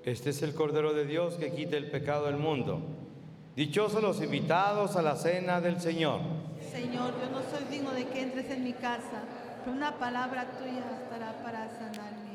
Este es el Cordero de Dios que quita el pecado del mundo. Dichosos los invitados a la cena del Señor. Señor, yo no soy digno de que entres en mi casa, pero una palabra tuya bastará para sanarme.